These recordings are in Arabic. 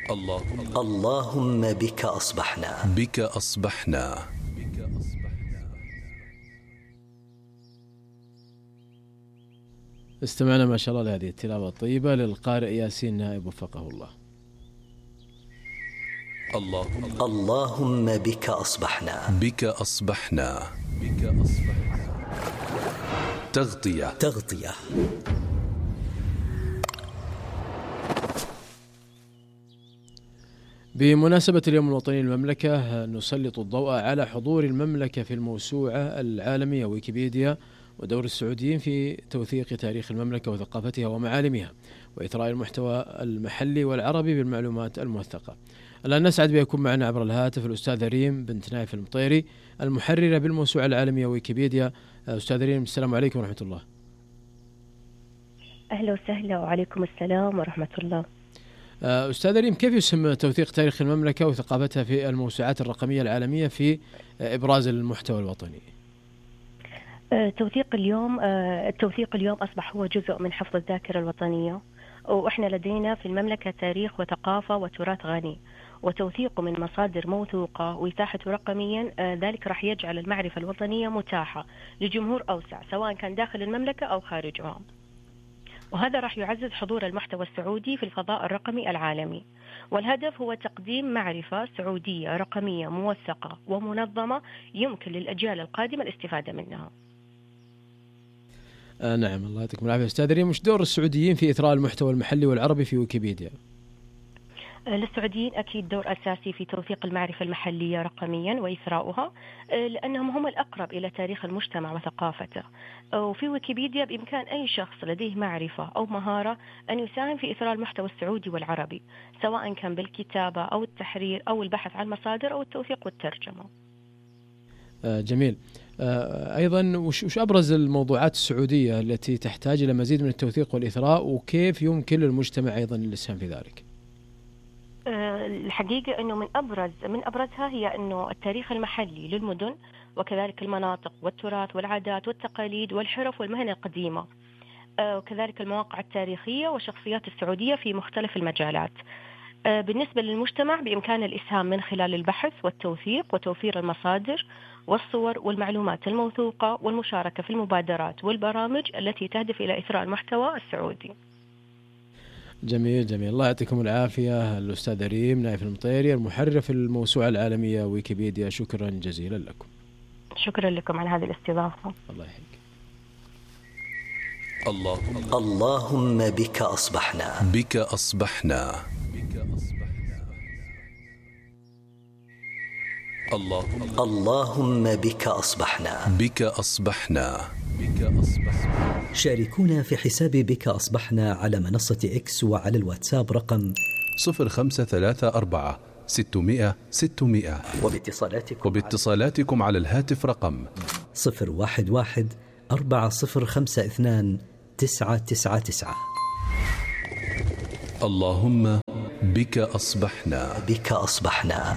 اللهم بك أصبحنا. بك أصبحنا. استمعنا ما شاء الله لهذه التلاوة الطيبة للقارئ ياسين نائب وفقه الله. اللهم بك أصبحنا. بك أصبحنا. تغطية. بمناسبة اليوم الوطني للمملكة نسلط الضوء على حضور المملكة في الموسوعة العالمية ويكيبيديا ودور السعوديين في توثيق تاريخ المملكة وثقافتها ومعالمها وإثراء المحتوى المحلي والعربي بالمعلومات الموثقة. الآن نسعد بيكون معنا عبر الهاتف الأستاذة ريم بنت نايف المطيري المحررة بالموسوعة العالمية ويكيبيديا. أستاذة ريم السلام عليكم ورحمة الله. أهلا وسهلا وعليكم السلام ورحمة الله. أستاذ ريم، كيف يسمى توثيق تاريخ المملكة وثقافتها في الموسوعات الرقمية العالمية في إبراز المحتوى الوطني؟ التوثيق اليوم أصبح هو جزء من حفظ الذاكرة الوطنية، وإحنا لدينا في المملكة تاريخ وثقافة وتراث غني، وتوثيقه من مصادر موثوقة وإتاحته رقميا ذلك راح يجعل المعرفة الوطنية متاحة لجمهور أوسع سواء كان داخل المملكة أو خارجها، وهذا راح يعزز حضور المحتوى السعودي في الفضاء الرقمي العالمي. والهدف هو تقديم معرفة سعودية رقمية موثقة ومنظمة يمكن للأجيال القادمة الاستفادة منها. نعم، الله يعطيكم العافية. أستاذ ريم، وش دور السعوديين في إثراء المحتوى المحلي والعربي في ويكيبيديا؟ للسعوديين أكيد دور أساسي في توثيق المعرفة المحلية رقميا وإثراؤها، لأنهم هم الأقرب إلى تاريخ المجتمع وثقافته. وفي ويكيبيديا بإمكان أي شخص لديه معرفة أو مهارة أن يساهم في إثراء المحتوى السعودي والعربي، سواء كان بالكتابة أو التحرير أو البحث عن مصادر أو التوثيق والترجمة. جميل. أيضا وش أبرز الموضوعات السعودية التي تحتاج إلى مزيد من التوثيق والإثراء، وكيف يمكن للمجتمع أيضا الإسهام في ذلك؟ الحقيقة أنه من أبرزها هي أنه التاريخ المحلي للمدن وكذلك المناطق والتراث والعادات والتقاليد والحرف والمهن القديمة، وكذلك المواقع التاريخية والشخصيات السعودية في مختلف المجالات. بالنسبة للمجتمع بإمكان الإسهام من خلال البحث والتوثيق وتوفير المصادر والصور والمعلومات الموثوقة والمشاركة في المبادرات والبرامج التي تهدف إلى إثراء المحتوى السعودي. جميل. الله يعطيكم العافية. الأستاذ ريم نايف المطيري المحررة في الموسوعة العالمية ويكيبيديا، شكرا جزيلا لكم. شكرا لكم على هذه الاستضافة. الله يحييك. اللهم بك أصبحنا. بك أصبحنا. اللهم بك أصبحنا. بك أصبحنا. شاركونا في حساب بك أصبحنا على منصة إكس وعلى الواتساب رقم 0534 600 600 وباتصالاتكم على الهاتف رقم 011 4052 999. اللهم بك أصبحنا. بك أصبحنا.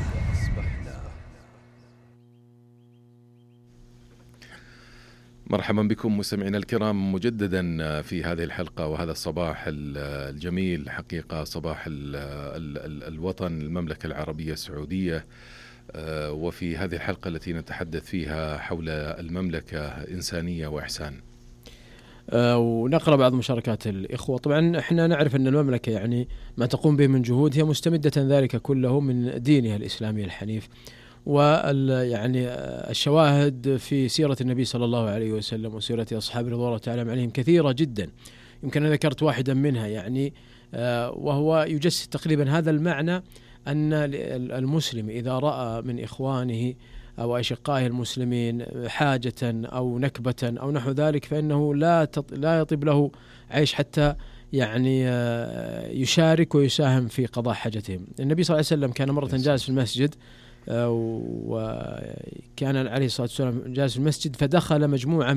مرحبا بكم مستمعينا الكرام مجددا في هذه الحلقة وهذا الصباح الجميل، حقيقة صباح الوطن المملكة العربية السعودية. وفي هذه الحلقة التي نتحدث فيها حول المملكة إنسانية وإحسان. ونقرأ بعض مشاركات الإخوة. طبعا احنا نعرف أن المملكة يعني ما تقوم به من جهود هي مستمدة ذلك كله من دينها الإسلامي الحنيف، ويعني الشواهد في سيرة النبي صلى الله عليه وسلم وسيرة أصحاب رضوان الله تعالى عليهم كثيرة جدا. يمكن أن ذكرت واحدا منها يعني وهو يجسد تقريبا هذا المعنى، أن المسلم إذا رأى من إخوانه أو أشقائه المسلمين حاجة أو نكبة أو نحو ذلك فإنه لا يطيب له عيش حتى يعني يشارك ويساهم في قضاء حاجتهم. النبي صلى الله عليه وسلم كان مرة جالس في المسجد، وكان عليه الصلاة والسلام جالس في المسجد، فدخل مجموعة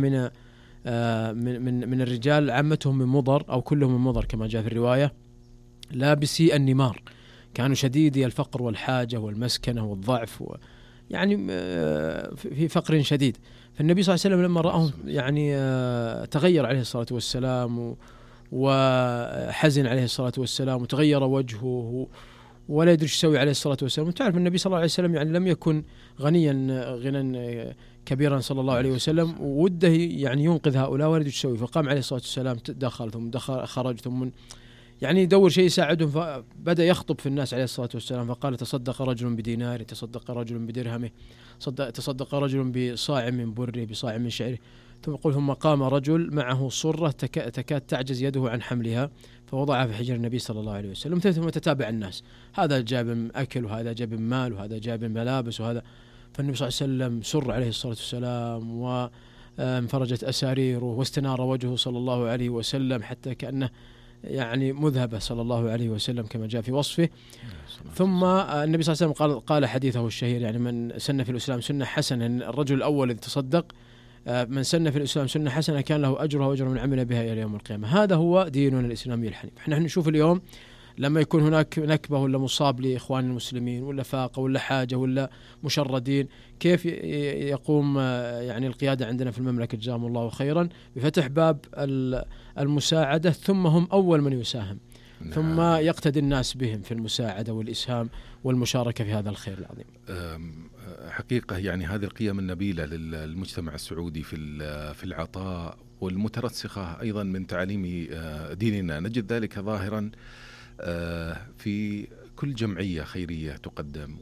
من الرجال عامتهم من مضر أو كلهم من مضر كما جاء في الرواية، لابسي النمار، كانوا شديدي الفقر والحاجة والمسكنة والضعف يعني في فقر شديد. فالنبي صلى الله عليه وسلم لما رأهم يعني تغير عليه الصلاة والسلام وحزن عليه الصلاة والسلام وتغير وجهه ولا يدري ايش يسوي عليه الصلاة والسلام. وتعرف النبي صلى الله عليه وسلم يعني لم يكن غنيا غنى كبيرا صلى الله عليه وسلم، ووده يعني ينقذ هؤلاء ولا يدري ايش يسوي، فقام عليه الصلاة والسلام دخل ثم خرج ثم يعني يدور شيء يساعدهم، فبدأ يخطب في الناس عليه الصلاة والسلام، فقال تصدق رجل بدينار، تصدق رجل بدرهمه، تصدق رجل بصاع من بره، بصاع من شعره. ثم يقول ثم قام رجل معه صرة تكاد تعجز يده عن حملها فوضعها في حجر النبي صلى الله عليه وسلم. ثم تتابع الناس، هذا جاب أكل وهذا جاب مال وهذا جاب ملابس وهذا. فالنبي صلى الله عليه وسلم سر عليه الصلاة والسلام وانفرجت أساريره واستنار وجهه صلى الله عليه وسلم حتى كأنه يعني مذهبة صلى الله عليه وسلم كما جاء في وصفه. ثم النبي صلى الله عليه وسلم قال حديثه الشهير يعني من سن في الإسلام سنة حسنة، الرجل الأول الذي تصدق من سن في الإسلام سنة حسنة كان له أجرها وأجر من عمل بها إلى يوم القيامة. هذا هو ديننا الإسلامي الحنيف. احنا نشوف اليوم لما يكون هناك نكبة ولا مصاب لإخوان المسلمين ولا فاقة ولا حاجة ولا مشردين، كيف يقوم يعني القيادة عندنا في المملكة جزاهم الله خيرا بفتح باب المساعدة، ثم هم أول من يساهم، ثم يقتدي الناس بهم في المساعدة والإسهام والمشاركة في هذا الخير العظيم. حقيقة يعني هذه القيم النبيلة للمجتمع السعودي في العطاء والمترسخة أيضا من تعاليم ديننا، نجد ذلك ظاهرا في كل جمعية خيرية تقدم،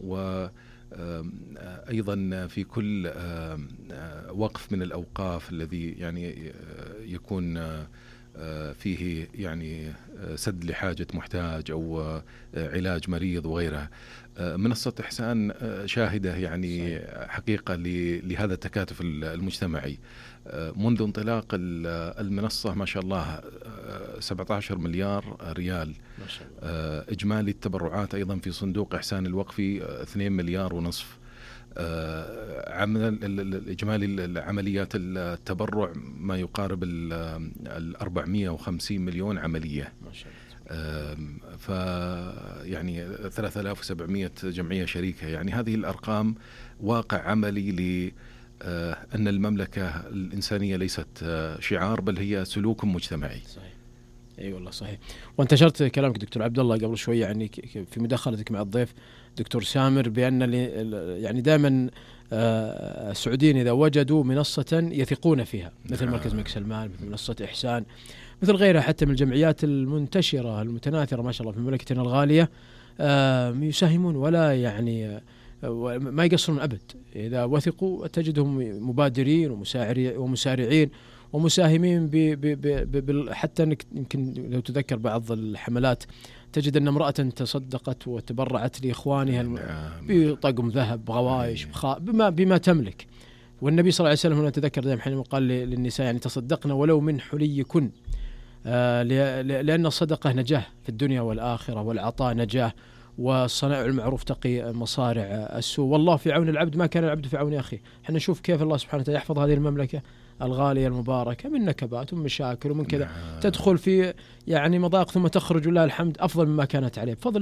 وأيضا في كل وقف من الأوقاف الذي يعني يكون فيه يعني سد لحاجة محتاج أو علاج مريض وغيرها. منصة إحسان شاهدة يعني حقيقة لهذا التكاتف المجتمعي. منذ انطلاق المنصة ما شاء الله 17 مليار ريال، ما شاء الله. إجمالي التبرعات أيضا في صندوق إحسان الوقفي 2 مليار ونصف. إجمالي العمليات التبرع ما يقارب 450 مليون عملية، ما شاء الله. يعني 3700 جمعية شريكة. يعني هذه الأرقام واقع عملي لأن المملكة الإنسانية ليست شعار بل هي سلوك مجتمعي. صحيح. اي والله صحيح. وانتشرت كلامك دكتور عبد الله قبل شوي يعني في مداخلتك مع الضيف دكتور سامر بأن يعني دائما السعوديين إذا وجدوا منصة يثقون فيها مثل مركز ملك سلمان، مثل منصة إحسان، مثل غيرها حتى من الجمعيات المنتشرة المتناثرة ما شاء الله في مملكتنا الغالية، يساهمون ولا يعني ما يقصرون أبد. إذا وثقوا تجدهم مبادرين ومسارعين ومساهمين حتى يمكن لو تذكر بعض الحملات تجد أن امرأة تصدقت وتبرعت لإخوانها بطقم ذهب، غوايش، بما تملك. والنبي صلى الله عليه وسلم هنا تذكر دائما حينما قال للنساء يعني تصدقنا ولو من حليكن، لأن الصدقة نجاة في الدنيا والآخرة، والعطاء نجاة، والصنائع المعروف تقي مصارع السوء، والله في عون العبد ما كان العبد في عون أخيه. احنا نشوف كيف الله سبحانه وتعالى يحفظ هذه المملكة الغالية المباركة من نكبات ومن مشاكل ومن كذا، تدخل في يعني مضاق ثم تخرج لله الحمد أفضل مما كانت عليه بفضل